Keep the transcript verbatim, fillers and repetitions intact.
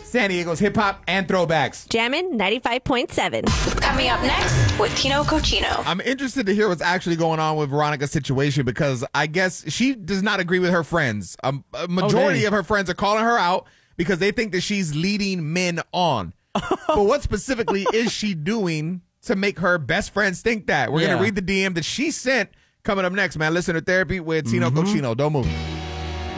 San Diego's hip hop and throwbacks. Jammin' ninety-five point seven. Coming up next with Tino Cochino. I'm interested to hear what's actually going on with Veronica's situation because I guess she does not agree with her friends. Um, a majority Oh, of her friends are calling her out because they think that she's leading men on. But what specifically is she doing to make her best friends think that? We're Yeah. going to read the D M that she sent coming up next, man. Listener Therapy with Tino Mm-hmm. Cochino. Don't move.